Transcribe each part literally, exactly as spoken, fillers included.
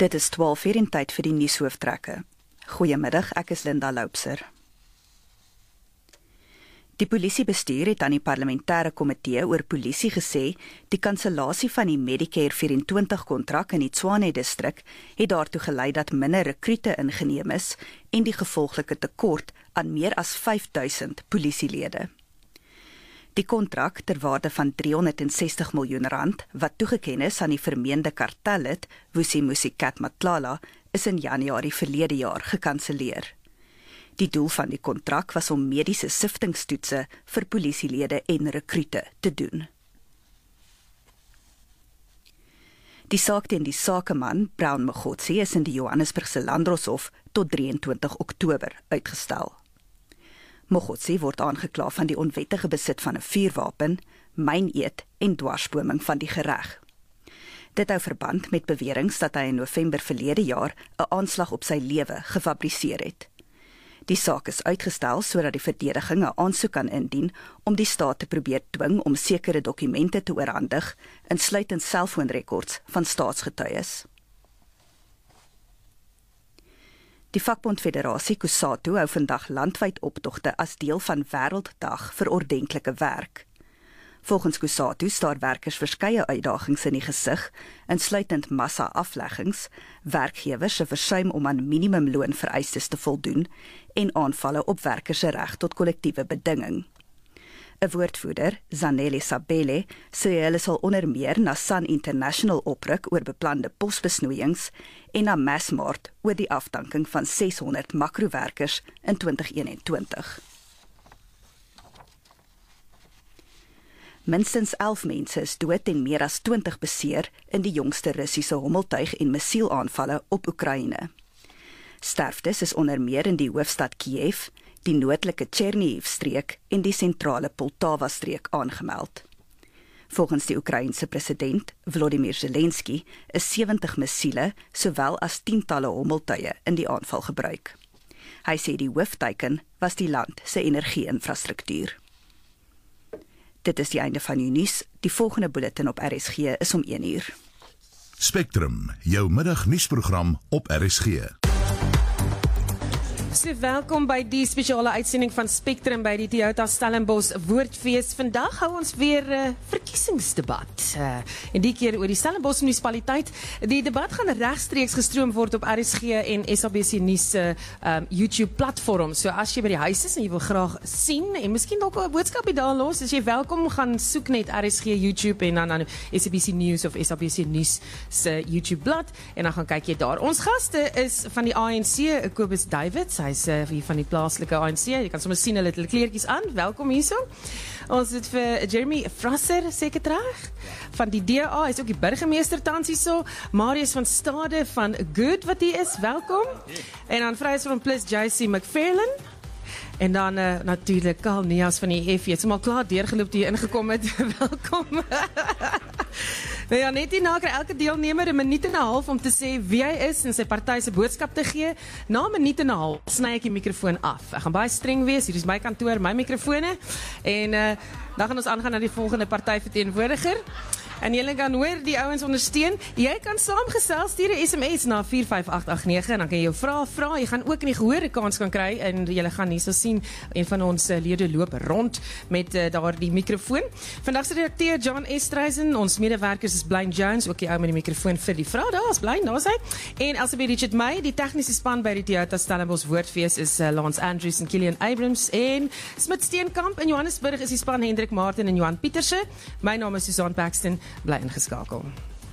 Dit is twaalf uur en tyd vir die nuushooftrekke. Goeiemiddag, ek is Linda Loupser. Die polisiebestuur het aan die parlementêre komitee oor polisie gesê die kansellasie van die Medicare vyf en twintig kontrak in die Tshwane distrik het daartoe gelei dat minder rekrute ingeneem is en die gevolglike tekort aan meer as vyf duisend polisielede. Die kontrak ter waarde van driehonderdsestig miljoen rand, wat toegeken is aan die vermeende kartellid Vusimusi Matlala, is in Januarie verlede jaar gekanselleer. Die doel van die kontrak was om mediese siftingstoetse vir polisielede en rekrute te doen. Die saak teen die sakeman, Brown Mogotsi, is in die Johannesburgse Landdroshof tot drieëntwintig Oktober uitgestel. Mogotsi word aangekla van die onwettige besit van 'n vuurwapen, myneet en dwarsboming van die gereg. Dit hou verband met beweringe dat hy in November verlede jaar 'n aanslag op sy lewe gefabriseer het. Die saak is uitgestel sodat die verdediging 'n aansoek kan indien om die staat te probeer dwing om sekere dokumente te oorhandig, insluitend selfoonrekords van staatsgetuies. Die vakbond Federasie Kusatu hou vandag landwyd optogte as deel van Wêrelddag vir ordentlike werk. Volgens Kusatu staar werkers verskeie uitdagings in die gesig, insluitend massa-afleggings, werkgewers se versuim om aan minimumloonvereistes te voldoen en aanvalle op werkers se reg tot kollektiewe bedinging. 'n Woordvoerder, Zanele Sabele, sê hulle sal onder meer na Sun International opruk oor beplande posbesnoeiings en na Massmart oor die afdanking van seshonderd makrowerkers in twintig eenentwintig. Minstens elf mense is dood en meer as twintig beseer in die jongste Russiese hommeltuig- en missielaanvalle op Oekraïne. Sterftes is onder meer in die hoofstad Kiev, die noordelike Chernihiv-streek en die sentrale Poltava-streek aangemeld. Volgens die Oekraïense president, Volodymyr Zelensky, is sewentig missiele sowel as tientalle hommeltuie in die aanval gebruik. Hy sê die hoofteiken was die land se energie-infrastruktuur. Dit is die einde van die nuus. Die volgende bulletin op R S G is om een uur. Spectrum, jou middagnuusprogram op R S G. So, welkom by die spesiale uitsending van Spectrum by die Toyota Stellenbosch Woordfees. Vandag hou ons weer uh, verkiesingsdebat. Uh, en die keer oor die Stellenbosch munisipaliteit. Die debat gaan regstreeks gestroom word op R S G en S A B C Nuus se um, YouTube platform. So as jy by die huis is en jy wil graag sien en miskien dalk 'n boodskapie daar los, as jy welkom, gaan soek net R S G YouTube en dan dan S A B C News of S A B C Nuus se YouTube blad en dan gaan kyk jy daar. Ons gaste is van die A N C, Kobus Davids. Hy is uh, hier van die plaaslike A N C. Jy kan sommer sien hulle het hulle kleertjies aan. Welkom hierso. Ons het vir Jeremy Frasser seker terug van die D A. Hy is ook die burgemeester tans hierso. Marius van Stade van Good wat hier is. Welkom. En dan Vryheids van Plus J C McFarlane. En dan uh, natuurlik Karl Neas van die F J. Het is maar klaar deurgeloop die hier ingekom het. Welkom. Nou ja, net hierna kry elke deelnemer 'n minuut en 'n half om te sê wie hy is en sy party se boodskap te gee. Na 'n minuut en 'n half sny ek die mikrofoon af. Ek gaan baie streng wees. Hier is my kantoor, my mikrofone. En uh, dan gaan ons aangaan na die volgende partyverteenwoordiger. En julle kan hoor die ouens ondersteun. Jy kan saamgesels, stuur 'n S M S na vier vyf agt agt nege en dan kan jy jou vrae vra. Jy gaan ook in die gehoor 'n kans kan kry en julle gaan hierso sien een van ons lede loop rond met uh, daar die mikrofoon. Vandag se redakteur John Estreisen, ons medewerkers is Blaine Jones, ook die ou met die mikrofoon vir die vrae. Daar is Blaine, daar's hy. En Elsabeth Richard May, die tegniese span by die Toyota Stellenbosch Woordfees is uh, Lance Andrews en Kilian Abrams en Smit Steenkamp in Johannesburg is die span Hendrik Martin en Johan Pieterse. My naam is Susan Paxton. Bly ingeskakel.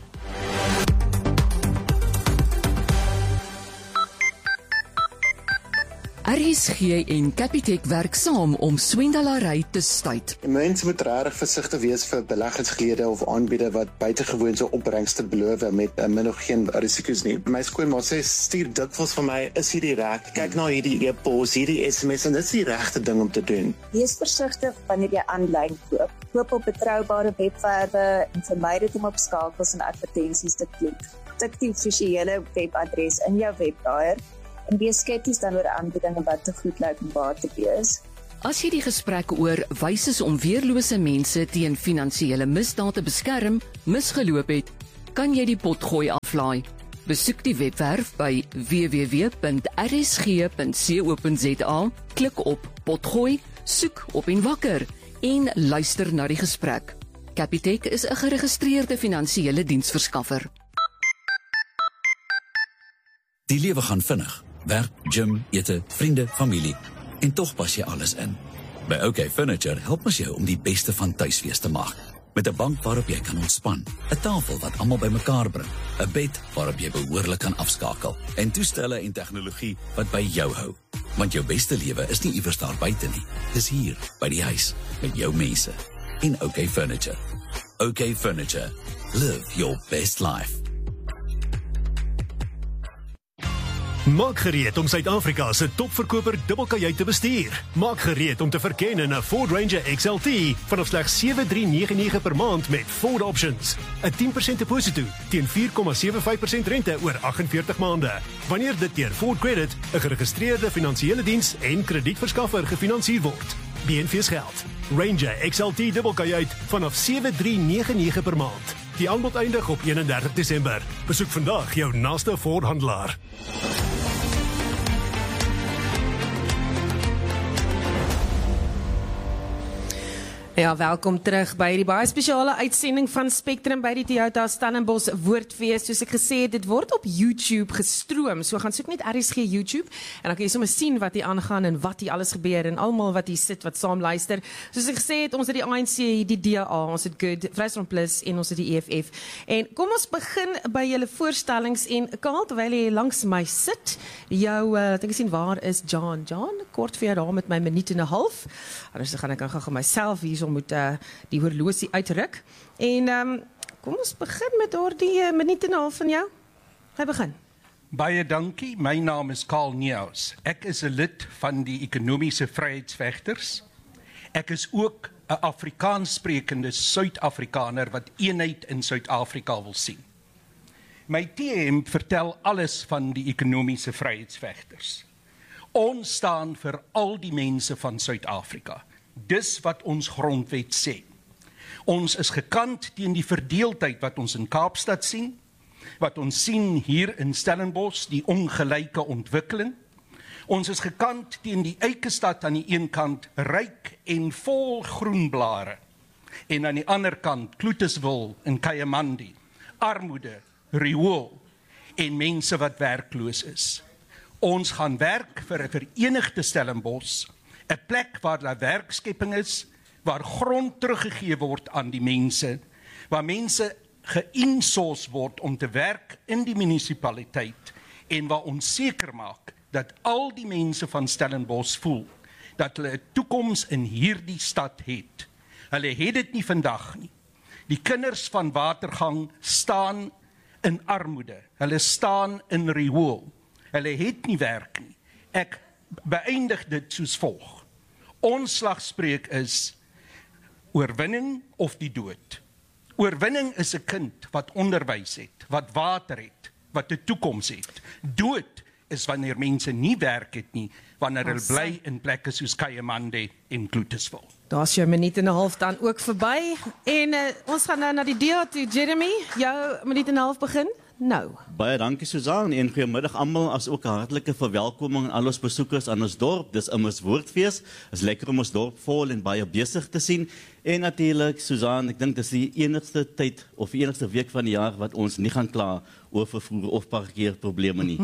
R S G en Capitec werk saam om swendelaary te stuit. Mense moet regtig versigtig wees vir beleggingsgelede of aanbieders wat buitengewoonse opbrengste beloof met uh, min of geen risiko's nie. My skoonma sê stuur dikwels vir my, is hierdie reg? Kyk na hierdie e-pos, hierdie S M S en dit is die regte ding om te doen. Wees versigtig wanneer jy aanlyn koop. Koop op betroubare webwerwe en vermy dit om op skakels en advertensies te klik. Tik die offisiële webadres in jou webdraaier. En wees skepties dan oor aanbiedinge wat te goed lyk om waar te wees. As jy die gesprek oor wyses om weerlose mense teen finansiële misdaad te beskerm misgeloop het, kan jy die potgooi aflaai. Besoek die webwerf by w w w punt r s g punt co punt z a, klik op Potgooi, soek op en wakker en luister na die gesprek. Capitec is 'n geregistreerde finansiële diensverskaffer. Die lewe gaan vinnig. Werk, gym, ete, vriende, familie. En tog pas jy alles in. By OK Furniture help ons jou om die beste van tuiswees te maak. Met 'n bank waarop jy kan ontspan, 'n tafel wat almal bymekaar bring, 'n bed waarop jy behoorlik kan afskakel en toestelle en tegnologie wat by jou hou. Want jou beste lewe is nie iewers daar buite nie. Dis hier, by die huis, met jou mense. En OK Furniture. OK Furniture. Live your best life. Maak gereed om Suid-Afrika se topverkoper dubbelkajuit te bestuur. Maak gereed om te verken in 'n Ford Ranger X L T vanaf slegs sewe drie nege nege per maand met Ford Options. 'n tien persent deposito teen vier komma sewe vyf persent rente oor agt en veertig maande. Wanneer dit deur Ford Credit, 'n geregistreerde finansiële diens en kredietverskaffer gefinansier word. B N V's geld. Ranger X L T dubbelkajuit vanaf sewe drie nege nege per maand. Die aanbod eindig op eenendertig Desember. Besoek vandag jou naaste Ford handelaar. Ja, welkom terug by die baie spesiale uitsending van Spectrum by die Toyota Stellenbosch Woordfees. Soos ek gesê het, dit word op YouTube gestroom. So gaan soek net R S G YouTube en dan kan jy sommer sien wat hier aangaan en wat hier alles gebeur en almal wat hier sit wat saam luister. Soos ek gesê het, ons het die A N C, die D A, ons het Good, Vryheidsfront Plus en ons het die E F F. En kom ons begin by julle voorstellings en Karl, terwyl jy langs my sit, jou, uh, ek sien waar is John? John, kort vir jou daar met my minuut en 'n half. Anders gaan ek gou myself hier moet uh, die horlosie uitruk. En um, kom ons begin met daardie uh, minuut en 'n half van jou. Hy begin. Baie dankie. My naam is Karl Nieuws. Ek is 'n lid van die Ekonomiese Vryheidsvegters. Ek is ook 'n Afrikaans sprekende Suid-Afrikaner wat eenheid in Suid-Afrika wil sien. My T M vertel alles van die Ekonomiese Vryheidsvegters. Ons staan vir al die mense van Suid-Afrika. Dis wat ons grondwet sê. Ons is gekant teen die verdeeldheid wat ons in Kaapstad sien, wat ons sien hier in Stellenbosch, die ongelyke ontwikkeling. Ons is gekant teen die Eikestad aan die een kant, ryk en vol groenblare, en aan die ander kant, Kloetiswil en Kayamandi, armoede, riool en mense wat werkloos is. Ons gaan werk vir 'n verenigde Stellenbosch, 'n plek waar daar werkskepping is, waar grond teruggegee word aan die mense, waar mense geïnsource word om te werk in die munisipaliteit en waar ons seker maak dat al die mense van Stellenbosch voel dat hulle 'n toekoms in hierdie stad het. Hulle het dit nie vandag nie. Die kinders van Watergang staan in armoede. Hulle staan in riool. Hulle het nie werk nie. Ek beëindig dit soos volg. Ons slagspreuk is oorwinning of die dood. Oorwinning is 'n kind wat onderwys het, wat water het, wat 'n toekoms het. Dood is wanneer mense nie werk het nie, wanneer hulle bly in plekke soos Kayamandi en Kloetiswil. Daar's jou minuut en 'n half dan ook verby. En uh, ons gaan nou na die D A toe. Jeremy, jou minuut en 'n half begin nou. Baie dankie Susan en goeiemiddag almal, as ook 'n hartlike verwelkoming aan al ons besoekers aan ons dorp. Dis immers Woordfees. Is lekker om ons dorp vol en baie besig te sien. En natuurlik Susan, ek dink dis die enigste tyd of die enigste week van die jaar wat ons nie gaan kla oor vervoer of parkeerprobleme nie.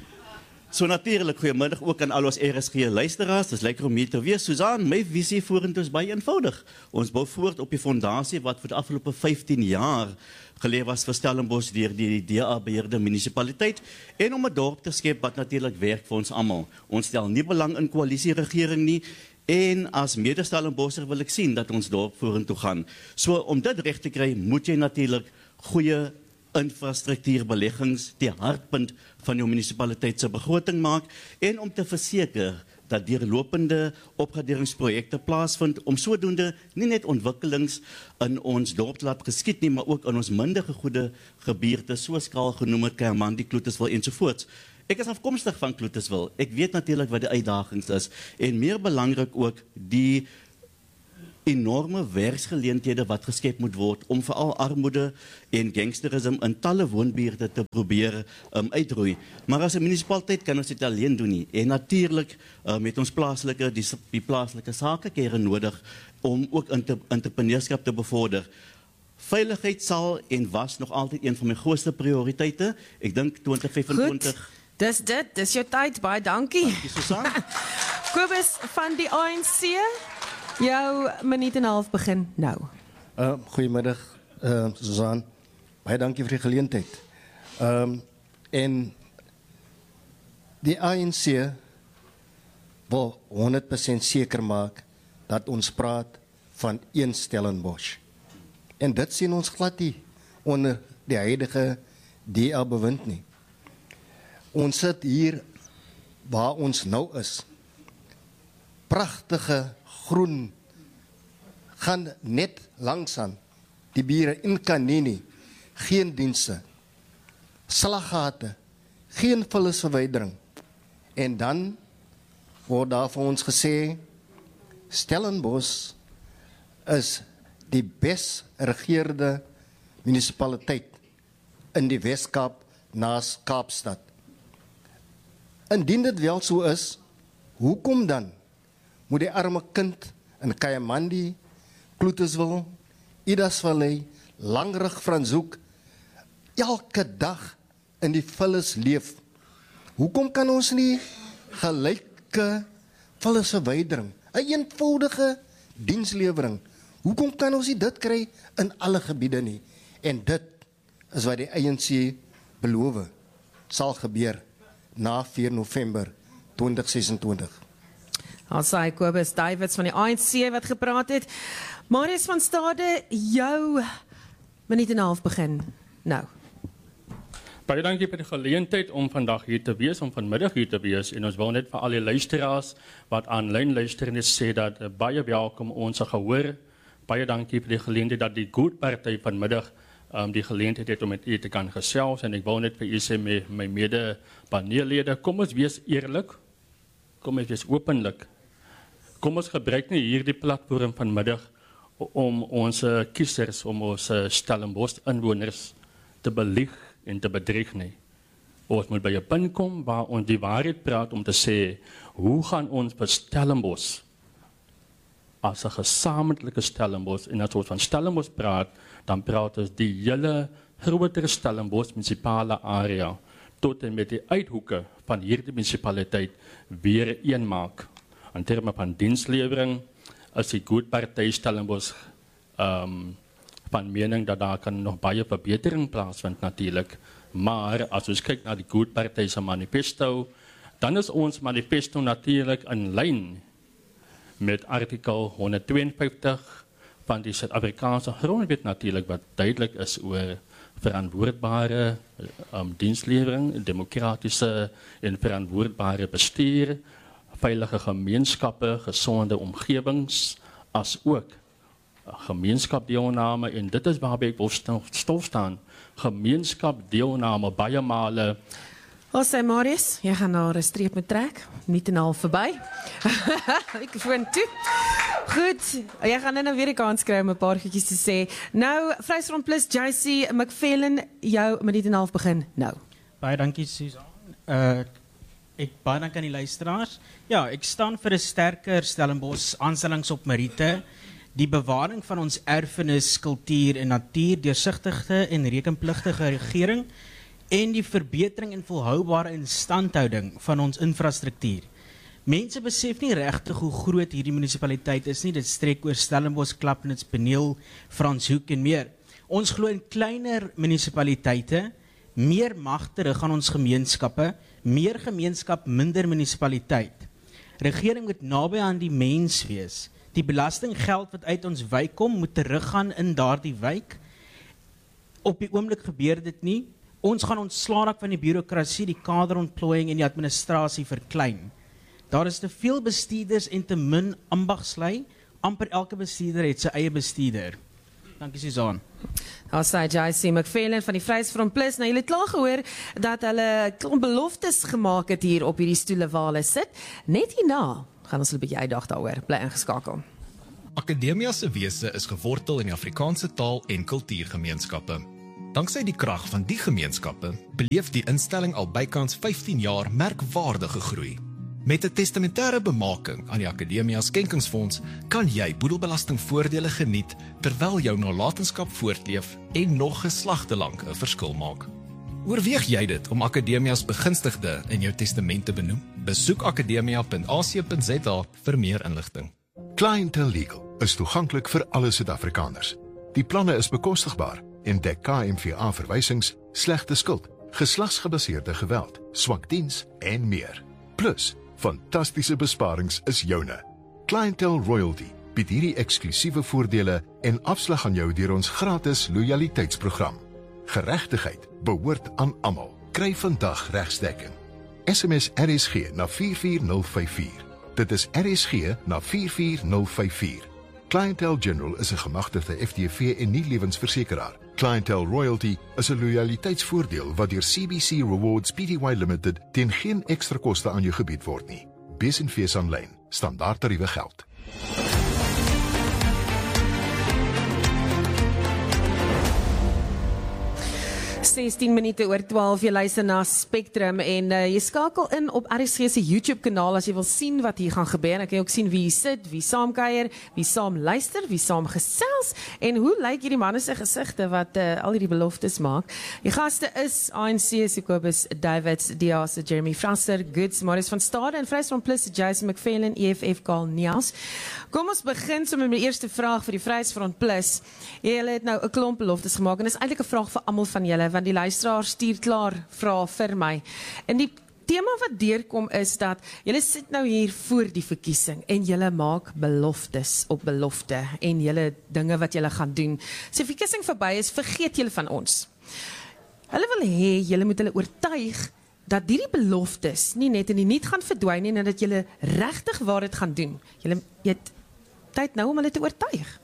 So natuurlik goeiemiddag ook aan al ons R S G luisteraars. Dis lekker om hier te wees. Susan, my visie vorentoe is baie eenvoudig. Ons bou voort op die fondasie wat vir die afgelope vyftien jaar gelê was vir Stellenbosch deur die D A beheerde munisipaliteit en om 'n dorp te skep wat natuurlik werk vir ons almal. Ons stel nie belang in koalisieregering nie en as mede-Stellenbosser wil ek sien dat ons dorp vorentoe gaan. So om dit reg te kry, moet jy natuurlik goeie infrastruktuurbeleggings die hartpunt van jou munisipaliteit se begroting maak en om te verseker dat deurlopende opgraderingsprojekte plaasvind om sodoende nie net ontwikkelings in ons dorp te laat geskied nie, maar ook in ons minder gegoede gebiede soos Karl genoem het, Kayamandi, Kloetiswil ensovoorts. Ek is afkomstig van Kloetiswil. Ek weet natuurlik wat die uitdagings is en meer belangrik ook die enorme werksgeleenthede wat geskep moet word om veral armoede en gangsterisme in talle woonbuurte te probeer um, uitroei. Maar as 'n munisipaliteit kan ons dit alleen doen nie. En natuurlik um, het ons plaaslike die, die plaaslike sakekere nodig om ook inter, entrepreneurskap te bevorder. Veiligheid sal en was nog altyd een van my grootste prioriteite. Ek dink twintig vyfentwintig. Goed, dis dit, dis jou tyd, baie dankie. Dankie Susan. Kobus van die A N C, jou minuut en 'n half begin nou. Uh, goeiemiddag, uh, Susan. Baie dankie vir die geleentheid. Um, en die A N C wil honderd persent seker maak dat ons praat van een Stellenbosch. En dit sien ons glad nie onder die huidige D A bewind nie. Ons sit hier waar ons nou is. Pragtige groen, gaan net langsaan. Die bure in Kanini, geen dienste, slaggate, geen vullisverwydering. En dan word daar vir ons gesê, Stellenbosch is die bes regeerde munisipaliteit in die Wes-Kaap naas Kaapstad. Indien dit wel so is, hoekom dan moet die arme kind in Kayamandi, Kloeterswil, Idasvallei, Langrug, Franshoek elke dag in die vullis leef? Hoekom kan ons nie gelyke vullisverwydering, 'n eenvoudige dienslewering, hoekom kan ons nie dit kry in alle gebiede nie? En dit is wat die A N C beloof sal gebeur na vier November twintig sesentwintig. As hy Kobus Davids van die A N C wat gepraat het. Marius van Stade, jou minuut en 'n half begin nou. Baie dankie vir die geleentheid om vandag hier te wees, om vanmiddag hier te wees. En ons wil net vir al die luisteraars wat aanlyn luister net sê dat uh, baie welkom ons gehoor. Baie dankie vir die geleentheid dat die Good Party vanmiddag um, die geleentheid het om met u te kan gesels. En ek wil net vir u sê my, my mede paneellede, kom ons wees eerlik, kom ons wees openlik. Kom ons gebruik nie hierdie platform vanmiddag om ons kiesers, om ons Stellenbosch inwoners te belieg en te bedrieg nie. Ons moet by 'n punt kom waar ons die waarheid praat om te sê, hoe gaan ons vir Stellenbosch as 'n gesamentlike Stellenbosch, en as ons van Stellenbosch praat, dan praat ons die hele groter Stellenbosch munisipale area tot en met die uithoeke van hierdie munisipaliteit weer een maak. In terme van dienslewering is die Good Party Stellenbosch um, van mening dat daar kan nog baie verbetering plaasvind natuurlik. Maar as ons kyk na die Good Party se manifesto, dan is ons manifesto natuurlik in lyn met artikel honderdtweeënvyftig van die Suid-Afrikaanse grondwet natuurlik, wat duidelik is oor verantwoordbare um, dienslewering, demokratiese en verantwoordbare bestuur, veilige gemeenskappe, gesonde omgewings, as ook gemeenskapdeelname, en dit is waarby ek wil stilstaan, gemeenskapdeelname baie male. Ons sê Marius, jy gaan na 'n streep moet trek, nie te naal verby. Ek foon toe. Goed, jy gaan nou weer die kans kry om 'n paar goedjies te sê. Nou, Vryheidsfront Plus, J C McPhillan, jou minuut en 'n half begin nou. Baie dankie Susan. Uh, ek baie dankie aan die luisteraars. Ja, ek staan vir 'n sterker Stellenbosch, aanstellings op meriete, die bewaring van ons erfenis, kultuur en natuur, deursigtige en rekenpligtige regering, en die verbetering en volhoubare instandhouding van ons infrastruktuur. Mense besef nie regtig hoe groot hierdie munisipaliteit is nie. Dit strek oor Stellenbosch, Klapnitz, Peneel, Franshoek en meer. Ons glo in kleiner munisipaliteite, meer mag terug aan ons gemeenskappe, meer gemeenskap, minder munisipaliteit. Regering moet naby aan die mens wees. Die belastinggeld wat uit ons wijk kom, moet teruggaan in daardie wijk. Op die oomblik gebeur dit nie. Ons gaan ontslaa raak van die bureaukrasie, die kaderontplooiing en die administrasie verklein. Daar is te veel bestuurders en te min ambagslui. Amper elke bestuurder het sy eie bestuurder. Dankie Susan. Daar sê J C McPhillan van die Vryheidsfront Plus. Nou, julle het klaar gehoor dat hulle klomp beloftes gemaak het hier op hierdie stoele waar hulle sit. Net hierna gaan ons 'n bietjie uitdag daaroor. Bly ingeskakel. Akademia se wese is gewortel in die Afrikaanse taal en kultuurgemeenskappe. Danksy die krag van die gemeenskappe, beleef die instelling al bykans vyftien jaar merkwaardige groei. Met 'n testamentêre bemaking aan die Akademia Skenkingsfonds kan jy boedelbelastingvoordele geniet terwyl jou nalatenskap voortleef en nog geslagte lank 'n verskil maak. Oorweeg jy dit om Akademias begunstigde in jou testament te benoem? Besoek akademia punt a c punt z a vir meer inligting. Clientele Legal is toeganklik vir alle Suid-Afrikaners. Die planne is bekostigbaar en dek K M V A verwysings, slegte skuld, geslagsgebaseerde geweld, swak diens en meer. Plus, fantastiese besparings is joune. Clientele Royalty bied hierdie eksklusiewe voordele en afslag aan jou deur ons gratis loyaliteitsprogram. Geregtigheid behoort aan almal. Kry vandag regsdekking. S M S R S G na vier vier nul vyf vier. Dit is R S G na vier vier nul vyf vier. Clientele General is 'n gemagtigde F T V en nie lewensversekeraar. Clientele Royalty is 'n loyaliteitsvoordeel wat deur C B C Rewards Pty Limited teen geen ekstra koste aan jou gebied word nie. Bees en fees aanlyn. Standaard tariewe geld. sestien minute oor twaalf, jy luister na Spectrum en uh, jy skakel in op R S G se YouTube kanaal as jy wil sien wat hier gaan gebeur. En ek kan ook sien wie hier sit, wie saamkuier, wie saam luister, wie saam gesels en hoe lyk hierdie manne se gesigte wat uh, al hierdie beloftes maak. Die gaste is A N C se Kobus Davids, D A se Jeremy Frasser, Goods Marius van Stade en Vryheidsfront Plus Jason McFarlane, E F F Karl Niels. Kom ons begin sommer met my eerste vraag vir die Vryheidsfront Plus. Julle het nou 'n klomp beloftes gemaak en dis eintlik 'n vraag vir almal van julle want die luisteraar stuur klaar vrae vir my. En die tema wat deurkom is dat julle sit nou hier voor die verkiesing en julle maak beloftes op belofte en julle dinge wat julle gaan doen. So die verkiesing verby is, vergeet julle van ons. Hulle wil hê julle moet hulle oortuig dat hierdie beloftes nie net in die niet gaan verdwyn nie en dat julle regtig waar dit gaan doen. Julle het tyd nou om hulle te oortuig.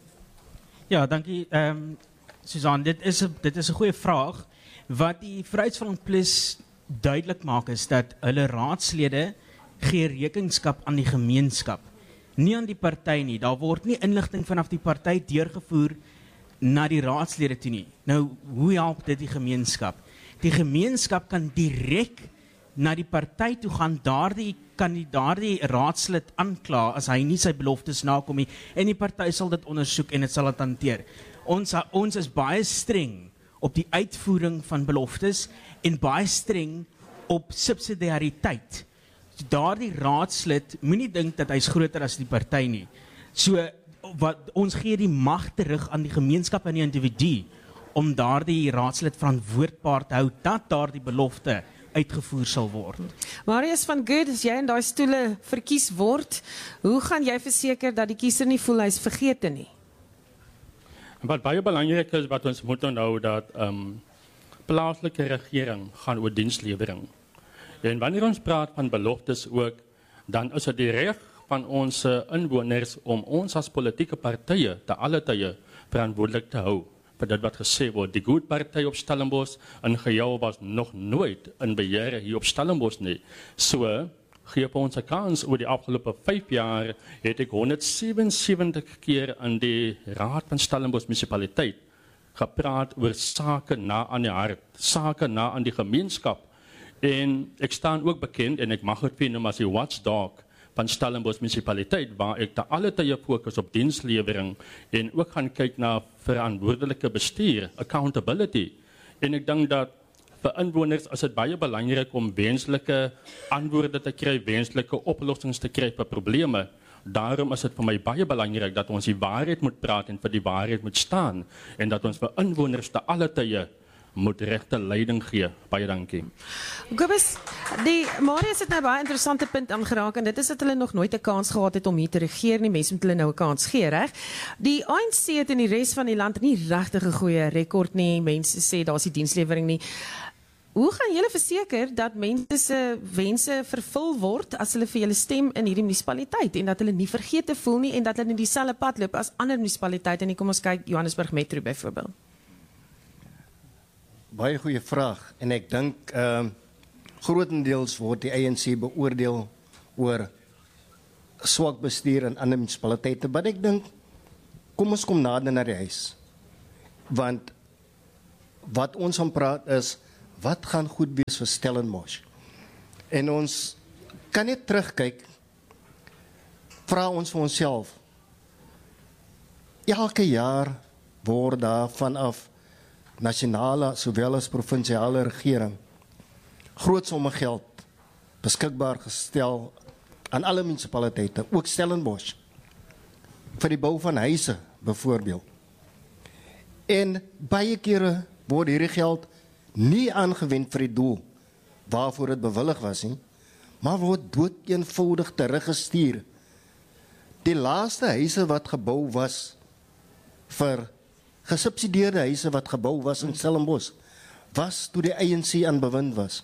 Ja, dankie. Ehm um, Susan, dit is 'n dit is 'n goeie vraag. Wat die Vryheidsfront Plus duidelik maak is dat hulle raadslede gee rekenskap aan die gemeenskap, nie aan die party nie. Daar word nie inligting vanaf die party deurgevoer na die raadslede toe nie. Nou, hoe help dit die gemeenskap? Die gemeenskap kan direk na die party toe gaan, daardie kandidaat die raadslid aankla as hy nie sy beloftes nakom nie en die party sal dit ondersoek en dit sal dit hanteer. Ons ons is baie streng op die uitvoering van beloftes en baie streng op subsidiariteit. Daardie raadslid moenie dink dat hy's groter as die party nie. So wat ons gee die mag terug aan die gemeenskap en die individu om daardie raadslid verantwoordbaar te hou dat daardie belofte uitgevoer sal word. Marius van Good, as jy in daai stoele verkies word, hoe gaan jy verseker dat die kiezer nie voel hy's vergete nie? Wat baie belangrik is, wat ons moet onthou, dat um, plaaslike regering gaan oor dienslewering. En wanneer ons praat van beloftes ook, dan is het die reg van ons inwoners om ons as politieke partye te alle tye verantwoordelik te hou vir dit wat gesê word. Die Good Party op Stellenbosch in geheel was nog nooit in beheer hier op Stellenbosch nie. So gee op ons 'n kans. Oor die afgelope vyf jaar het ek honderdsewensewentig keer in die Raad van Stellenbosch munisipaliteit gepraat oor sake na aan die hart, sake na aan die gemeenskap. En ek staan ook bekend en ek mag het vir noem as die watchdog van Stellenbosch munisipaliteit, waar ek te alle tye fokus op dienslewering en ook gaan kyk na verantwoordelike bestuur, accountability. En ek dink dat vir inwoners is dit baie belangrik om wenslike antwoorde te kry, wenslike oplossings te kry vir probleme. Daarom is dit vir my baie belangrik dat ons die waarheid moet praat en vir die waarheid moet staan en dat ons vir inwoners te alle tye moet regte leiding gee. Baie dankie. Kobus, die Marius het nou baie interessante punt aangeraak en dit is dat hulle nog nooit 'n kans gehad het om hier te regeer nie. Mense moet hulle nou 'n kans gee, reg? Die A N C het in die res van die land nie regtig 'n goeie rekord nie. Mense sê daar's die dienslewering nie. Hoe gaan julle verseker dat mense se wense vervul word as hulle vir julle stem in hierdie munisipaliteit en dat hulle nie vergete voel nie en dat hulle in dieselfde pad loop as ander munisipaliteite en kom ons kyk Johannesburg Metro byvoorbeeld? Baie goeie vraag en ek dink uh, grootendeels word die A N C beoordeel oor swak bestuur in ander munisipaliteite, maar ek dink kom ons kom nader na die huis. Want wat ons aan praat is, wat gaan goed wees vir Stellenbosch? En ons kan net terugkyk, vra ons vir onsself, elke jaar word daar vanaf nasionale sowel as provinsiale regering groot somme geld beskikbaar gestel aan alle munisipaliteite, ook Stellenbosch, vir die bou van huise byvoorbeeld. En baie kere word hierdie geld nie aangewend vir die doel waarvoor dit bewillig was nie, maar word doodeenvoudig teruggestuur. Die laaste huise wat gebou was vir gesubsidieerde huise wat gebou was in Stellenbosch, was toe die A N C aan bewind was.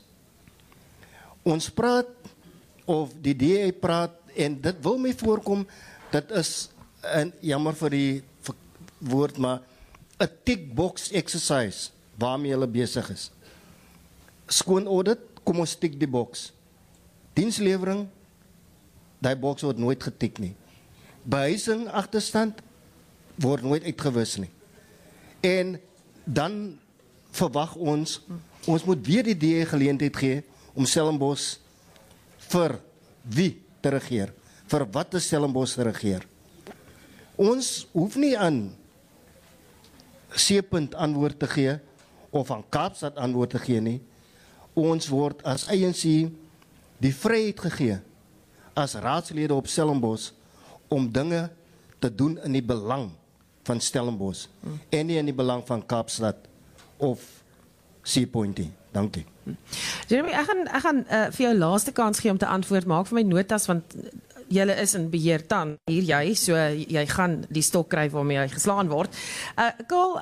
Ons praat, of die D A praat, en dit wil my voorkom, dit is, en jammer vir die woord, maar a tick box exercise, waarmee hulle besig is. Skoon audit, kom ons tik die box. Dienslewering, die box word nooit getik nie. Behuising, agterstand, word nooit uitgewis nie. En dan verwag ons, ons moet weer die D A geleentheid gee, om Stellenbosch vir wie te regeer, vir wat is Stellenbosch te regeer. Ons hoef nie aan C-punt antwoord te gee, of aan Kaapstad antwoord te gee nie. Ons word as A N C die vryheid gegee, as raadslede op Stellenbosch, om dinge te doen in die belang van Stellenbosch, hmm. en nie in die belang van Kaapstad, of C-punt nie. Dankie. Jeremy, ek gaan, ek gaan uh, vir jou laaste kans gee om te antwoord, maak vir my notas, want julle is in beheer dan, hier jy, so jy gaan die stok kry waarmee jy geslaan word. Uh, Karl,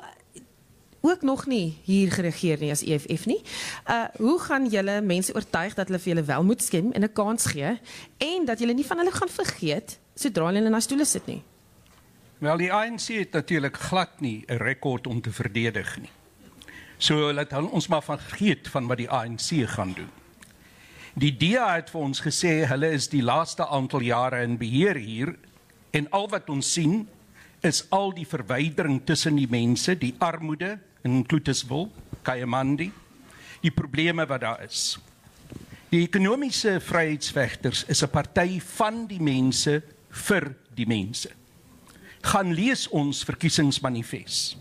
ook nog nie hier geregeer nie as E F F nie. Uh, hoe gaan julle mense oortuig dat hulle vir julle wel moet stem en 'n kans gee, en dat julle nie van hulle gaan vergeet, sodra hulle in na stoele sit nie? Wel, die A N C het natuurlijk glad nie 'n rekord om te verdedig nie. So laat ons maar van vergeet van wat die A N C gaan doen. Die D A het vir ons gesê, hulle is die laaste aantal jare in beheer hier, en al wat ons sien, is al die verwydering tussen die mense, die armoede in Cloetesville, Kayamandi, die probleme wat daar is. Die ekonomiese vryheidsvegters is 'n party van die mense vir die mense. Gaan lees ons verkiesingsmanifest.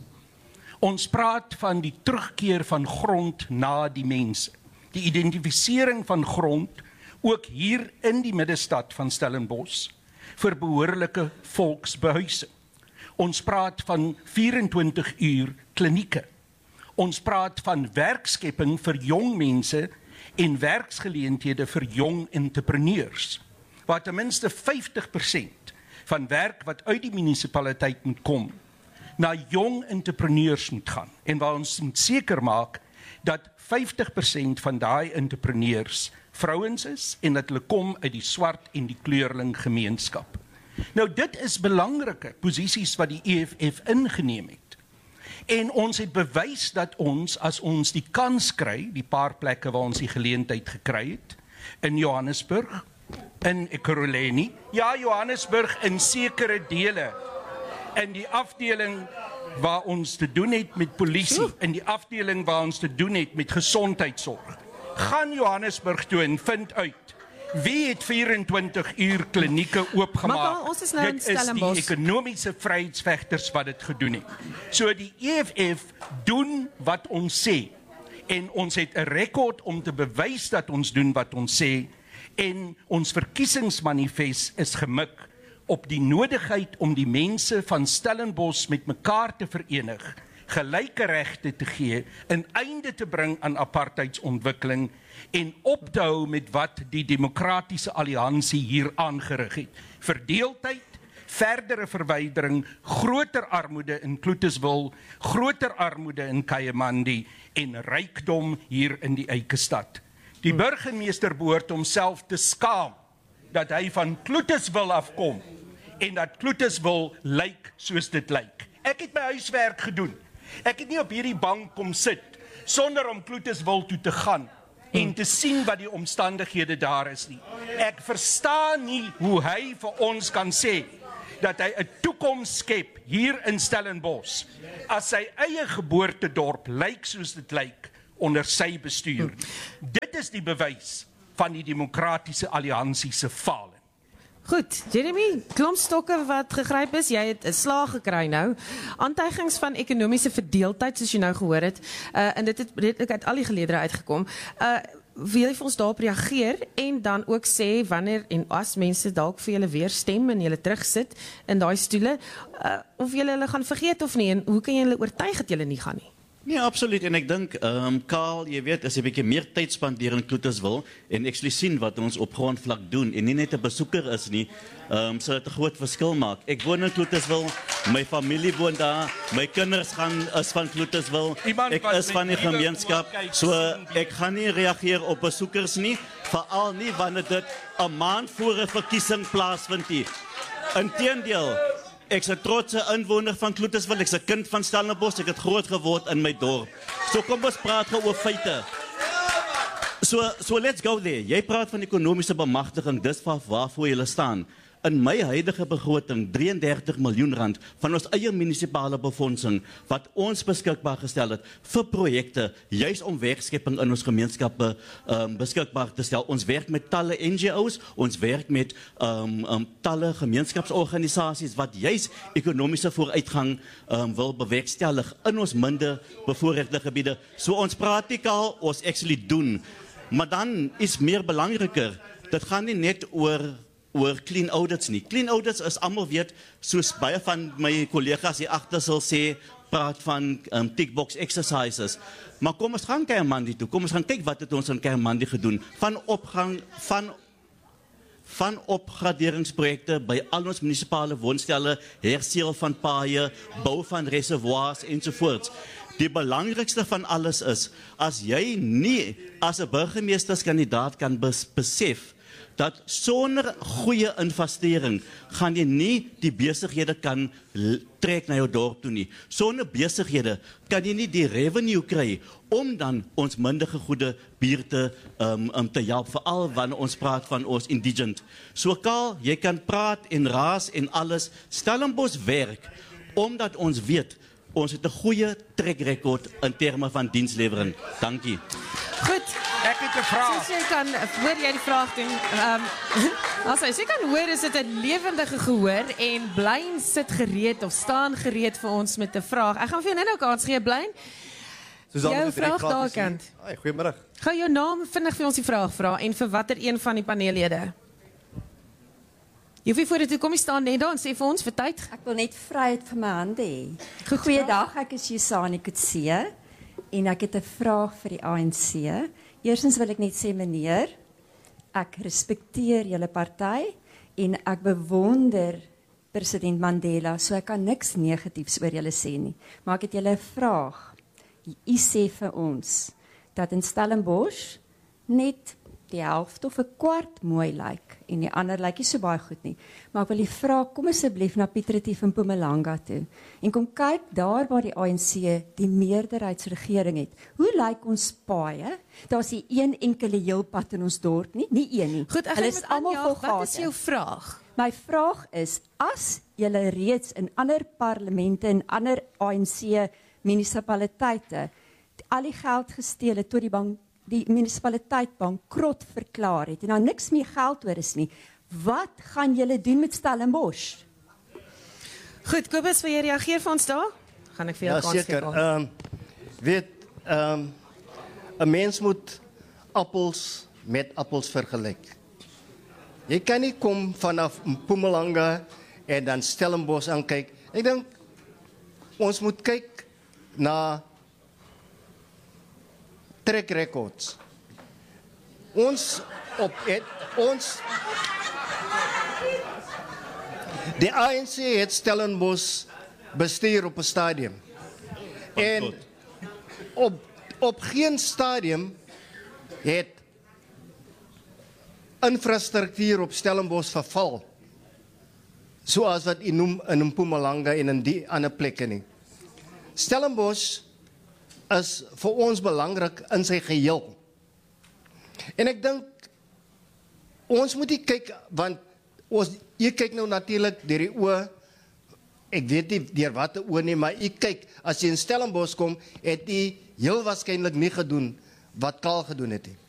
Ons praat van die terugkeer van grond na die mense. Die identifisering van grond, ook hier in die middestad van Stellenbosch, vir behoorlike volksbehuising. Ons praat van vyf-en-twintig uur klinieke. Ons praat van werkskepping vir jong mense en werksgeleenthede vir jong entrepreneurs, waar ten minste vyftig persent van werk wat uit die munisipaliteit moet kom, na jong entrepreneurs moet gaan, en waar ons moet seker maak, dat vyftig persent van daai entrepreneurs vrouens is, en dat hulle kom uit die swart en die kleurling gemeenskap. Nou dit is belangrike posisies wat die E F F ingeneem het. En ons het bewys dat ons, as ons die kans kry, die paar plekke waar ons die geleentheid gekry het, in Johannesburg, in Ekurhuleni, ja Johannesburg in sekere dele, in die afdeling waar ons te doen het met polisie, in die afdeling waar ons te doen het met gesondheidsorg. Gaan Johannesburg toe en vind uit, wie het vyf-en-twintig uur klinieke oopgemaak? Ons is nou in dit is die ekonomiese vryheidsvegters wat dit gedoen het. So die E F F doen wat ons sê, en ons het 'n rekord om te bewys dat ons doen wat ons sê, en ons verkiesingsmanifest is gemik op die nodigheid om die mense van Stellenbosch met mekaar te verenig, gelyke regte te gee, 'n einde te bring aan apartheidsontwikkeling en op te hou met wat die demokratiese alliansie hier aangerig het. Verdeeldheid, verdere verwydering, groter armoede in Cloetesville, groter armoede in Kayamandi en rykdom hier in die Eikestad. Die burgemeester behoort homself te skaam dat hy van Cloetesville afkom en dat Cloetesville lyk soos dit lyk. Ek het my huiswerk gedoen. Ek het nie op hierdie bank kom sit sonder om Cloetesville toe te gaan en te sien wat die omstandighede daar is nie. Ek verstaan nie hoe hy vir ons kan sê dat hy 'n toekoms skep hier in Stellenbosch as sy eie geboortedorp lyk soos dit lyk onder sy bestuur. Dit is die bewys van die demokratiese alliansie se fale. Goed, Jeremy, klompstokke wat gegryp is, jy het 'n slag gekry nou. Aantuigings van ekonomiese verdeeldheid, soos jy nou gehoor het, uh, en dit het redelik uit al die geleedere uitgekom. Uh, wil jy vir ons daarop reageer en dan ook sê wanneer en as mense dalk vir julle weer stem en julle terugsit in daai stoele, uh, of julle hulle gaan vergeet of nie, en hoe kan jy hulle oortuig dat julle nie gaan nie? Nee, absoluut. En ek dink, um, Karl, jy weet, as jy 'n bietjie meer tyd spandeer in Kloeterswil en ek sal sien wat ons op grondvlak doen en nie net 'n besoeker is nie, um, sal dit 'n groot verskil maak. Ek woon in Kloeterswil, my familie woon daar, my kinders gaan is van Kloeterswil, ek is van die gemeenskap, so ek gaan nie reageer op besoekers nie, veral nie wanneer dit 'n maand voor 'n verkiesing plaasvind nie. Inteendeel, ek is 'n trotse inwoner van Kloeterswil, ek is 'n kind van Stellenbosch, ek het groot geword in my dorp. So kom ons praat gou oor feite. So, so let's go there. Jy praat van ekonomiese bemagtiging, dis waar waarvoor jy staan. In my huidige begroting, drie en dertig miljoen rand van ons eie munisipale befondsing, wat ons beskikbaar gestel het vir projekte, juis om werkskepping in ons gemeenskappe um, beskikbaar te stel. Ons werk met talle N G O's, ons werk met um, um, talle gemeenskapsorganisasies, wat juis ekonomiese vooruitgang um, wil bewerkstellig in ons minder bevoorregte gebiede. So ons praat nie al, ons actually doen. Maar dan is meer belangriker, dit gaan nie net oor oor clean audits nie. Clean audits is almal weet, soos baie van my kollegas hier agter sal sê, praat van um, tickbox exercises. Maar kom ons gaan Kermandi toe. Kom ons gaan kyk wat het ons in Kermandi gedoen. Van opgang van van opgraderingsprojekte by al ons munisipale woonstelle, herstel van paaie, bou van reservoirs ensovoorts. Die belangrikste van alles is, as jy nie as 'n burgemeesterskandidaat kan bes besef dat sonder goeie investering gaan jy nie die besighede kan trek na jou dorp toe nie. Sonder besighede kan jy nie die revenue kry om dan ons minder gegoede buurte um, um, te help, veral wanneer ons praat van ons indigent. So Karl, jy kan praat en raas en alles. Stellenbosch werk omdat ons weet ons het 'n goeie trekrekord in terme van dienslewering. Dankie. Goed. Ek het 'n vraag. So jy kan, hoor jy die vraag doen? Ehm um, as jy kan hoor, is dit 'n lewendige gehoor en Blyn sit gereed of staan gereed vir ons met 'n vraag. Ek gaan vir jou nou 'n kans gee, Blyn. Jou vraag daar kant. Hi, goeiemiddag. Gou jou naam vinnig vir ons die vraag vra en vir watter een van die paneellede. Jy hoef voor dit toe kom jy staan net daar en sê vir ons vir tyd. Ek wil net vryheid vir my hande hê. Goeiedag, ek is Jusani Kutse en ek het 'n vraag vir die A N C. Eerstens wil ek net sê meneer, ek respekteer julle party en ek bewonder president Mandela, so ek kan niks negatiefs oor julle sê nie. Maar ek het julle 'n vraag. U sê vir ons dat in Stellenbosch net die helfte of 'n kwart mooi lyk en die ander lyk nie so baie goed nie. Maar ek wil die vra, kom asseblief na Piet Retief in Mpumalanga toe en kom kyk daar waar die A N C die meerderheidsregering het. Hoe lyk ons paaie? Daar's nie een enkele heelpad in ons dorp nie, nie een nie. Goed, ek Hulle is is almal vol gate. Wat is jou vraag? My vraag is, as julle reeds in ander parlemente en ander A N C munisipaliteite al die geld gesteel het tot die bank die munisipaliteit bankrot verklaar het en nou niks meer geld oor is nie, wat gaan julle doen met Stellenbosch? Goed, Kobus, wil jy reageer vir ons daar? Gaan ek vir jou Ja, kans gee? seker. Ehm weet, ehm 'n mens moet appels met appels vergelyk. Jy kan nie kom vanaf Mpumalanga en dan Stellenbosch aankyk. Ek dink ons moet kyk na track records. Ons op het, ons die A N C het Stellenbosch bestuur op 'n stadium. En op op geen stadium het infrastruktuur op Stellenbosch verval. Soos wat u noem in Mpumalanga en in die ander plekke nie. Stellenbosch is vir ons belangrik in sy geheel. En ek dink ons moet nie kyk, want Ons, jy kyk nou natuurlik deur die oë, ek weet nie deur watter oë nie, maar jy kyk, as jy in Stellenbosch kom, het jy heel waarskynlik nie gedoen wat Kaal gedoen het nie.